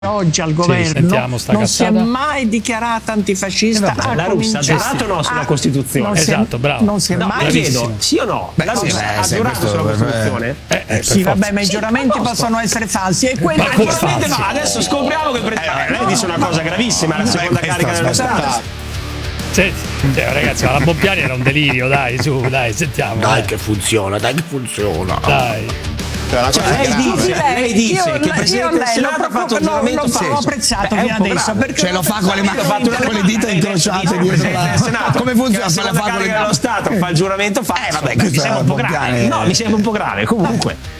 oggi al governo non si è mai dichiarata antifascista. La Russia ha giurato o no sulla Costituzione? Esatto, bravo. Non si è mai chiedo, sì o no? La Russia ha giurato sulla Costituzione? Sì, vabbè, ma i giuramenti possono essere falsi. E quello adesso scopriamo che lei dice una cosa gravissima, la seconda carica dello Stato. Ragazzi, ma la Bompiani era un delirio, dai, su, dai, sentiamo. Dai che funziona, Dai. Lei dice che il Presidente del Senato ha fatto un giuramento falso. L'ho apprezzato fino adesso, perché lo fa con le mani, con le dita incrociate dietro la... Come funziona? Se la carica dello Stato fa il giuramento falso, mi sembra un po' grave. No, mi sembra un po' grave, comunque.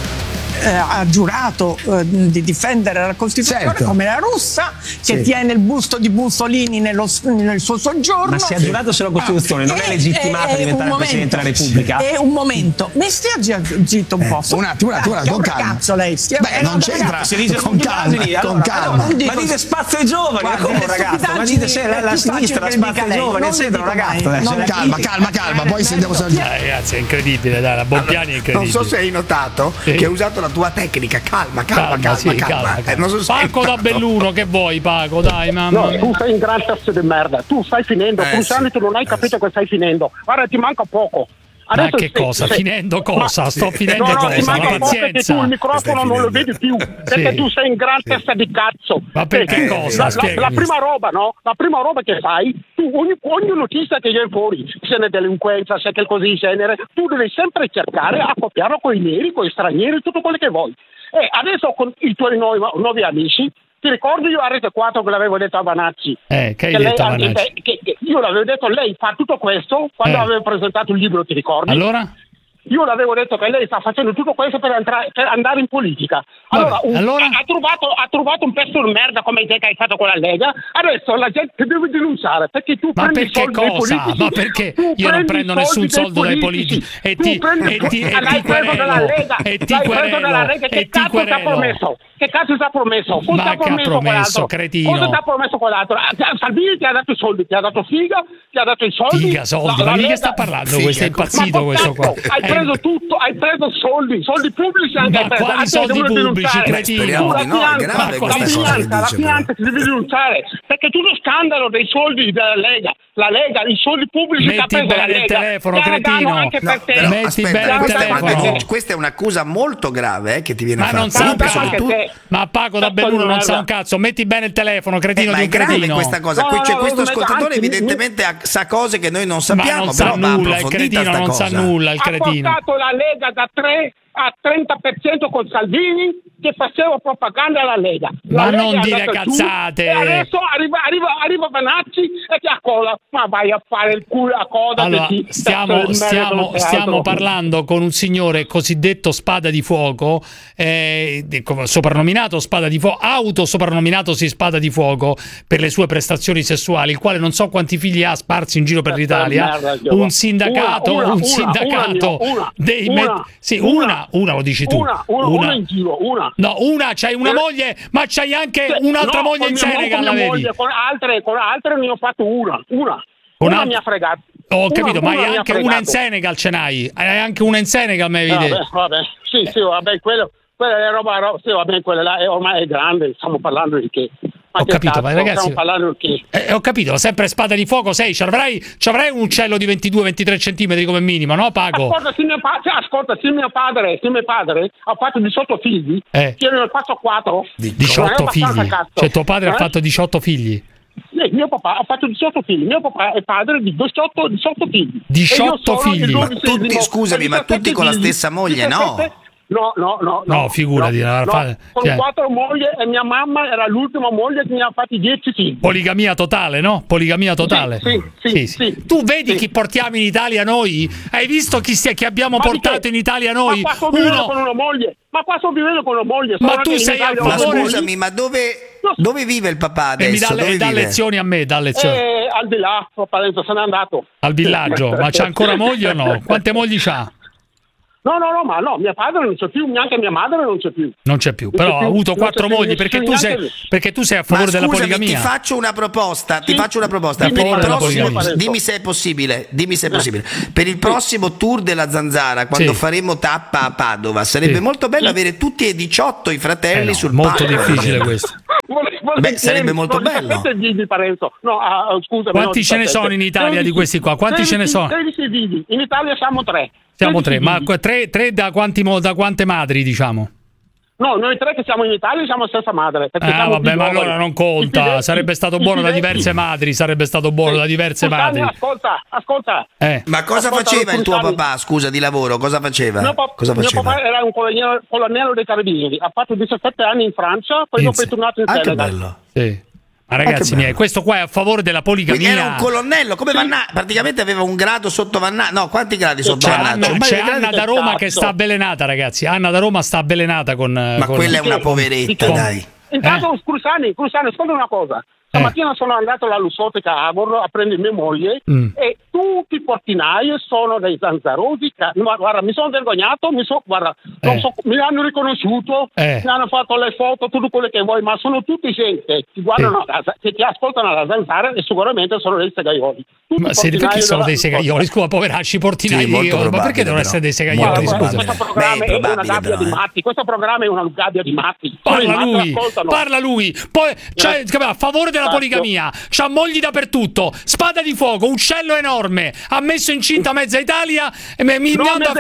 Ha giurato di difendere la Costituzione, come la russa, che tiene il busto di Mussolini nel suo soggiorno. Ma se ha giurato sulla Costituzione, non è legittimata a diventare Presidente della Repubblica? È un momento, mi stia zitto un po'. Un attimo, con calma. Cazzo lei non c'entra, si dice con calma. Ma dite spazio ai giovani, come un ragazzo? Ma dite se la sinistra spazio ai giovani, eccetera, ragazzo. Calma, poi sentiamo ragazzi, è incredibile, dai, la Bompiani è incredibile. Non so se hai notato che hai usato la tua tecnica, calma. Non so se Paco da Belluno, che vuoi, Paco? Dai, mamma. No, tu sei un gran pezzo di merda. Tu stai finendo. Tu non hai capito che stai finendo. Guarda, ti manca poco. Ma che cosa? Finendo cosa? Sto finendo cosa? Ti manca Ma poco che tu il microfono non lo vedi più. Perché tu sei un gran testa di cazzo. Ma perché cosa? La prima roba, no? La prima roba che fai, tu ogni notizia che viene fuori, se ne delinquenza, se che così genere, tu devi sempre cercare a copiarlo con i neri, con gli stranieri, tutto quello che vuoi. E adesso con i tuoi nuovi amici, ti ricordi io a Rete 4 che l'avevo detto a Vanacci? Che hai detto a Vanacci? Io l'avevo detto, lei fa tutto questo quando avevo presentato il libro, ti ricordi? Allora? Io l'avevo detto che lei sta facendo tutto questo per andare in politica. Allora, ha trovato un pezzo di merda come te che hai fatto con la Lega. Adesso la gente deve denunciare perché tu prendi i soldi dai politici. Ma perché io non prendo nessun soldo dai politici e ti preso dalla Lega. Che cazzo ti ha promesso? Che cazzo ti ha promesso? Cosa ti ha promesso, cretino? Cosa ti ha promesso quell'altro? Salvini ti ha dato i soldi, ti ha dato figa, ti ha dato i soldi. Figa, soldi, ma di che sta parlando? Questo è impazzito questo qua. Hai preso tutto, hai preso soldi pubblici anche. Ma quali soldi pubblici, cretino? La finanza si deve denunciare perché tu lo scandalo dei soldi della Lega, la Lega, i soldi pubblici che ha preso la Lega. Metti bene il telefono, cretino. Anche per te. Metti bene il telefono. Questa è un'accusa molto grave che ti viene fatta. Ma non sa ma Paco da Belluno non sa un cazzo. Metti bene il telefono, cretino di un cretino. Questa cosa. C'è questo ascoltatore evidentemente sa cose che noi non sappiamo. Ma non sa nulla, il cretino non sa nulla, il cretino. Ha portato la Lega da 3 a 30% con Salvini che faceva propaganda alla Lega. Ma non dire cazzate. E adesso arriva Vanacci e ti accola. Ma vai a fare il culo a coda. Allora, stiamo parlando con un signore cosiddetto spada di fuoco, soprannominato spada di fuoco, autosoprannominatosi spada di fuoco per le sue prestazioni sessuali, il quale non so quanti figli ha sparsi in giro per l'Italia. Un sindacato dei una lo dici tu. Una in giro, una. No, c'hai una moglie, ma c'hai anche un'altra moglie in Senegal, la vedi? Con altre ne ho fatto una. Una mi ha fregato. Ho capito, ma hai anche una in Senegal, ce n'hai? Hai anche una in Senegal, mi vedi? Vabbè, sì, vabbè, quella è roba, sì, vabbè, quella là ormai è grande, stiamo parlando di che? Ho capito, ma ragazzi, stiamo parlando di che? Ho capito, sempre spada di fuoco sei, c'avrai un uccello di 22-23 centimetri come minimo, no, Paco? Ascolta, se mio padre ha fatto 18 figli, io ne ho fatto 4. 18 figli? Cioè tuo padre ha fatto 18 figli? Mio papà ha fatto 18 figli, mio papà è padre di 18 figli. 18 figli? Ma tutti, scusami, ma tutti con la stessa moglie, no? No, figurati. Con 4 mogli e mia mamma era l'ultima moglie che mi ha fatti 10 figli. Poligamia totale, no? Poligamia totale. Sì. Tu vedi chi portiamo in Italia noi? Hai visto chi abbiamo portato in Italia noi? Ma qua sto vivendo con una moglie. Ma tu sei a favore? Ma scusami, ma dove vive il papà adesso? E dà lezioni a me, al di là, se n'è andato. Al villaggio? Ma c'ha ancora moglie o no? Quante mogli c'ha? No, mio padre non c'è più, neanche mia madre non c'è più. Non c'è più, però ha avuto 4 mogli perché tu sei a favore della poligamia. Ti faccio una proposta. Dimmi se è possibile. Per il prossimo tour della Zanzara, quando faremo tappa a Padova, sarebbe molto bello avere tutti e 18 i fratelli sul palco. Molto difficile questo. Beh, sarebbe molto bello. No, scusami, quanti ce ne sono in Italia di questi qua? Quanti ce ne sono? 16 vivi. In Italia siamo 3. Siamo 3, ma 3 da quante madri, diciamo? No, noi 3 che siamo in Italia siamo stessa madre. Vabbè, ma allora non conta. Sarebbe stato buono da diverse madri. Sarebbe stato buono da diverse madri. Ascolta. Ma cosa faceva il tuo papà? Scusa, di lavoro, cosa faceva? Mio papà era un colonnello dei carabinieri. Ha fatto 17 anni in Francia, poi dopo è tornato in Senegal. Che bello. Sì. Ma ragazzi miei, questo qua è a favore della poligamia. Quindi era un colonnello, come praticamente aveva un grado sotto Vannaccio. No, quanti gradi sotto Vannaccio? C'è Anna da Roma che sta avvelenata, ragazzi. Anna da Roma sta avvelenata con... Ma quella è una poveretta, dai. Intanto, Crusani, ascolta una cosa. Stamattina sono andato alla Lusotica a prendere mia moglie e tutti i portinai sono dei zanzarosi. Guarda, mi sono vergognato, mi hanno riconosciuto, mi hanno fatto le foto, tutto quello che vuoi, ma sono tutti gente che guardano, che ti ascoltano alla zanzara e sicuramente sono dei segaioli. Perché sono dei segaioli? Scusa, poveracci, portinai. Ma perché devono essere dei segaioli? Questo programma è una gabbia di matti. Questo programma è una gabbia di matti. Parla lui. Poi, a favore della poligamia, c'ha mogli dappertutto, spada di fuoco, uccello enorme, ha messo incinta mezza Italia e mi manda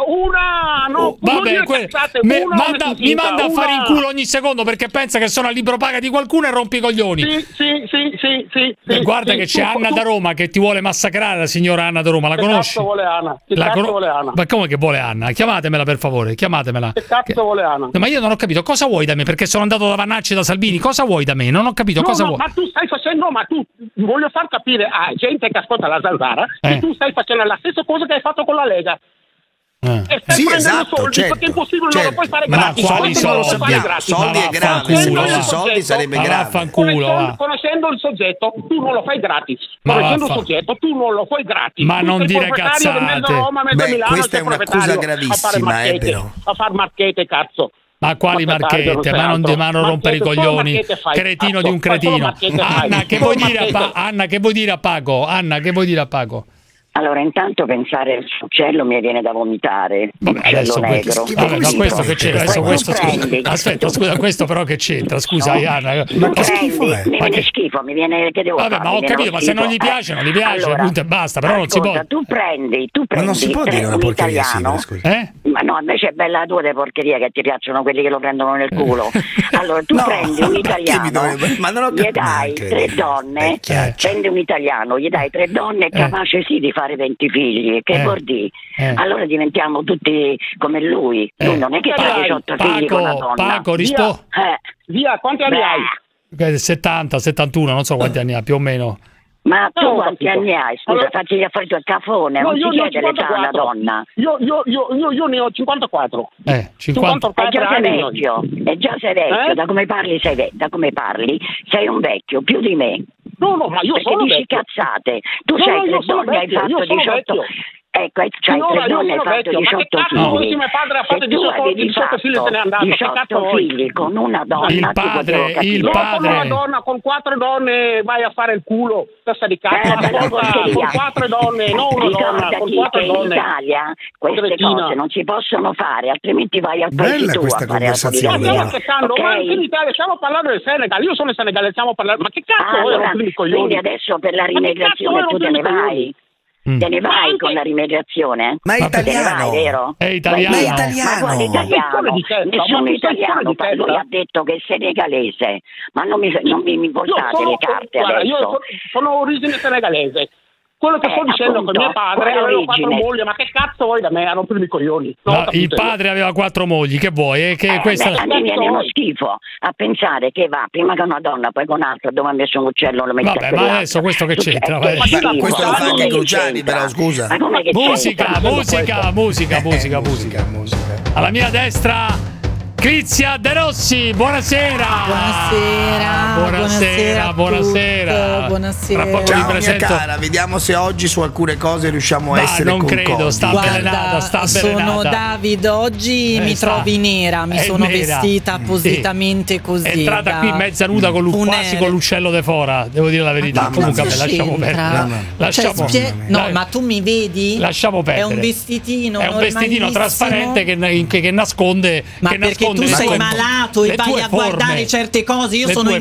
mi manda a fare in culo ogni secondo perché pensa che sono a libro paga di qualcuno e rompi i coglioni. Sì. Guarda che c'è Anna da Roma che ti vuole massacrare, la signora Anna da Roma, la conosci? Che cazzo vuole Anna? Ma come che vuole Anna? Chiamatemela per favore, chiamatela. Che cazzo vuole Anna? Ma io non ho capito cosa vuoi da me, perché sono andato da Vannacci e da Salvini, cosa vuoi da me? Non ho capito cosa vuoi. Ma tu stai facendo, voglio far capire a gente che ascolta la zanzara che tu stai facendo la stessa cosa che hai fatto con la Lega. E stai prendendo soldi, perché è impossibile, non lo puoi fare gratis. Quali soldi è grave, se fosse soldi sarebbe grave. Conoscendo il soggetto, tu non lo fai gratis. Conoscendo il soggetto, tu non lo fai gratis. Ma non dire cazzate. Questa è un'accusa gravissima, però. A far marchette, cazzo. Ma quali marchette? Ma non rompere i coglioni. Cretino di un cretino. Anna, che vuoi dire a Paco? Anna, che vuoi dire a Paco? Allora, intanto pensare al uccello mi viene da vomitare. Uccello negro. Questo che c'entra? Aspetta, scusa, questo però che c'entra? Scusa, Anna. Ma che schifo è? Mi viene schifo, mi viene che devo fare? Ma ho capito, ma se non gli piace, non gli piace, appunto e basta, però non si può. Tu prendi ma non si può dire una porcheria simile, scusa. Ma no, invece è bella la tua de porcheria che ti piacciono quelli che lo prendono nel culo. Allora, tu prendi un italiano, gli dai 3 donne, prendi un italiano, gli dai 3 donne capace sì di fare 20 figli, che vuol dire? Allora diventiamo tutti come lui. Lui non è che fa 18 figli con una donna. Paco, Via, quanti anni hai? 70, 71, non so quanti anni ha, più o meno. Ma tu quanti anni hai? Scusa, facci gli affari tuoi cafone, non si chiede l'età alla donna. Io ne ho 54. 54 E già sei vecchio, da come parli sei un vecchio, più di me. No, ma io perché sono dici vecchio. cazzate. Tu sei 3 donne, hai fatto 18. Ecco, c'hai 3 donne, hai fatto 18 figli. Mio padre ha fatto 18 figli, se ne è andato. 18 figli con una donna. Il padre. Con una donna, con 4 donne vai a fare il culo. Testa di cazzo, con 4 donne, non una donna, con 4 donne. In Italia queste cose non si possono fare, altrimenti vai al paese tuo a fare la poligamia. Ma in Italia stiamo parlando del Senegal, io sono in Senegal, stiamo parlando, ma che cazzo vuoi rompere i coglioni? Quindi adesso per la rimediazione tu te ne vai? Te ne vai con la rimediazione? Ma è italiano, te ne vai, vero? È italiano. Ma quale italiano? Nessuno italiano, lui ha detto che è senegalese, ma non mi portate le carte adesso. Io sono origine senegalese. Quello che sto dicendo con mio padre aveva 4 mogli, ma che cazzo vuoi da me a rompermi i coglioni? Il padre aveva 4 mogli, che vuoi? A me viene uno schifo a pensare che va prima con una donna, poi con un'altra, dove ha messo un uccello lo mette a quell'altra. Ma adesso questo che c'entra? Questo lo fanno i Cruciani, però scusa. Musica. Alla mia destra Crizia De Rossi, buonasera. Ciao mia cara, vediamo se oggi su alcune cose riusciamo a essere concordi. Non credo, sta avvelenata. Sono David, oggi mi trovi nera, mi sono vestita appositamente così. È entrata qui mezza nuda quasi con l'uccello de fora, devo dire la verità. Comunque lasciamo perdere. No, ma tu mi vedi? Lasciamo perdere. È un vestitino trasparente che nasconde. Ma perché tu sei malato e vai a guardare certe cose, io sono